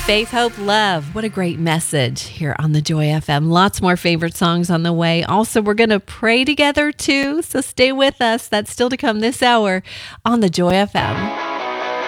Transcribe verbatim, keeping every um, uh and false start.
Faith, hope, love. What a great message here on the Joy F M. Lots more favorite songs on the way. Also, we're going to pray together too, so stay with us. That's still to come this hour on the Joy F M.